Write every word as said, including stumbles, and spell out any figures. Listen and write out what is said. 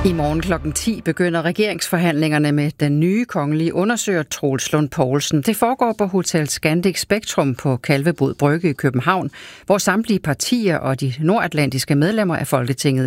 I morgen klokken ti begynder regeringsforhandlingerne med den nye kongelige undersøger Troels Lund Poulsen. Det foregår på Hotel Scandic Spektrum på Kalvebod Brygge i København, hvor samtlige partier og de nordatlantiske medlemmer af Folketinget